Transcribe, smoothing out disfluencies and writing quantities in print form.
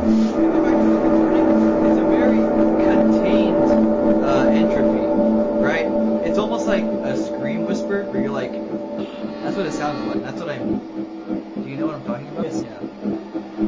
If you go back to the recording, it's a very contained entropy, right? It's almost like a scream whisper where you're like, that's what it sounds like. That's what I mean. Do you know what I'm talking about? Yes. Yeah.